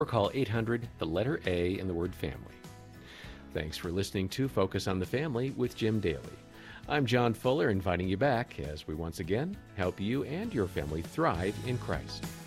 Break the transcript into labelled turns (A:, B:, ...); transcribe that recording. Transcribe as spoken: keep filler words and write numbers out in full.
A: or call eight hundred, the letter A, and the word family. Thanks for listening to Focus on the Family with Jim Daly. I'm John Fuller, inviting you back as we once again help you and your family thrive in Christ.